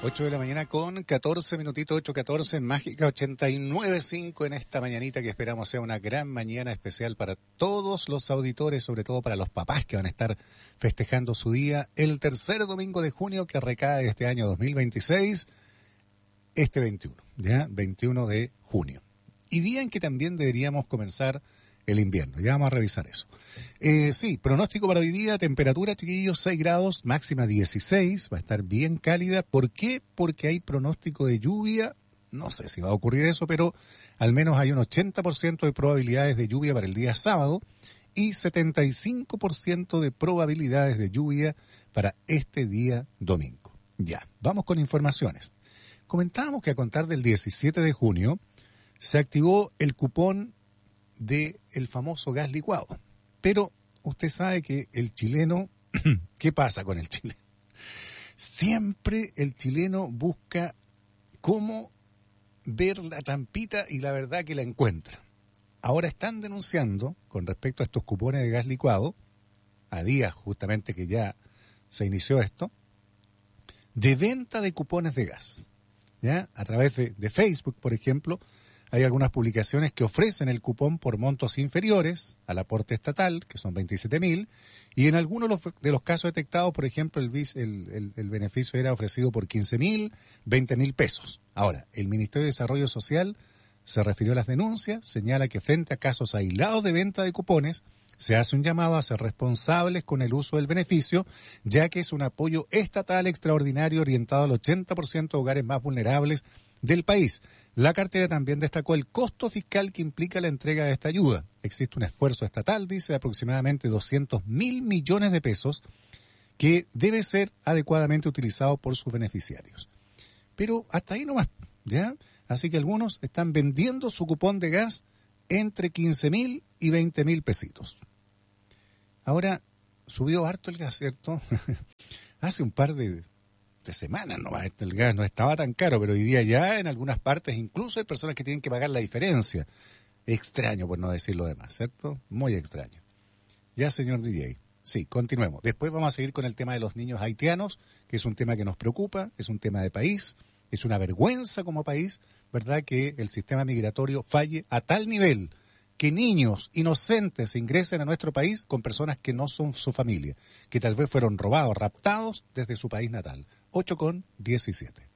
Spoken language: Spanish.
8 de la mañana con 14 minutitos, 8:14, Mágica 89.5 en esta mañanita que esperamos sea una gran mañana especial para todos los auditores, sobre todo para los papás que van a estar festejando su día el tercer domingo de junio que recae este año 2026, este 21, ¿ya? 21 de junio. Y día en que también deberíamos comenzar el invierno, ya vamos a revisar eso. Sí, pronóstico para hoy día, temperatura, chiquillos, 6 grados, máxima 16, va a estar bien cálida. ¿Por qué? Porque hay pronóstico de lluvia, no sé si va a ocurrir eso, pero al menos hay un 80% de probabilidades de lluvia para el día sábado y 75% de probabilidades de lluvia para este día domingo. Ya, vamos con informaciones. Comentábamos que a contar del 17 de junio se activó el cupón del famoso gas licuado. Pero usted sabe que el chileno, ¿qué pasa con el chileno? Siempre el chileno busca cómo ver la trampita y la verdad que la encuentra. Ahora están denunciando con respecto a estos cupones de gas licuado, a días justamente que ya se inició esto, de venta de cupones de gas. ¿Ya? A través de Facebook, por ejemplo, hay algunas publicaciones que ofrecen el cupón por montos inferiores al aporte estatal, que son 27.000, y en algunos de los casos detectados, por ejemplo, el beneficio era ofrecido por 15.000, 20.000 pesos. Ahora, el Ministerio de Desarrollo Social se refirió a las denuncias, señala que frente a casos aislados de venta de cupones, se hace un llamado a ser responsables con el uso del beneficio, ya que es un apoyo estatal extraordinario orientado al 80% de hogares más vulnerables del país. La cartera también destacó el costo fiscal que implica la entrega de esta ayuda. Existe un esfuerzo estatal, dice, de aproximadamente 200.000 millones de pesos que debe ser adecuadamente utilizado por sus beneficiarios. Pero hasta ahí nomás, ¿ya? Así que algunos están vendiendo su cupón de gas entre 15.000 y 20.000 pesitos. Ahora, subió harto el gas, ¿cierto? Hace un par de semanas nomás el gas no estaba tan caro, pero hoy día ya en algunas partes incluso hay personas que tienen que pagar la diferencia. Extraño, por no decir lo demás, ¿cierto? Muy extraño. Ya, señor DJ. Sí, continuemos. Después vamos a seguir con el tema de los niños haitianos, que es un tema que nos preocupa, es un tema de país, es una vergüenza como país, ¿verdad? Que el sistema migratorio falle a tal nivel que niños inocentes ingresen a nuestro país con personas que no son su familia, que tal vez fueron robados, raptados desde su país natal. 8:17.